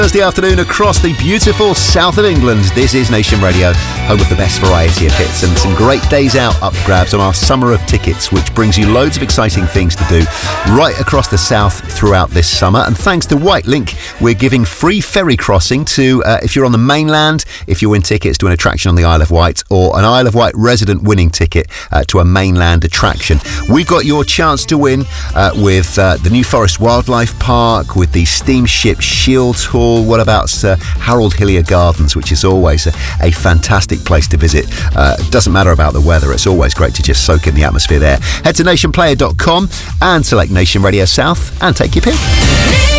Thursday afternoon across the beautiful south of England. This is Nation Radio, home of the best variety of hits and some great days out up for grabs on our Summer of Tickets, which brings you loads of exciting things to do right across the south throughout this summer. And thanks to White Link, we're giving free ferry crossing to, if you're on the mainland, if you win tickets to an attraction on the Isle of Wight, or an Isle of Wight resident winning ticket to a mainland attraction. We've got your chance to win with the New Forest Wildlife Park, with the steamship Shield Tour. What about Harold Hillier Gardens, which is always a fantastic place to visit. Doesn't matter about the weather, it's always great to just soak in the atmosphere there. Head to nationplayer.com and select Nation Radio South and take your pick.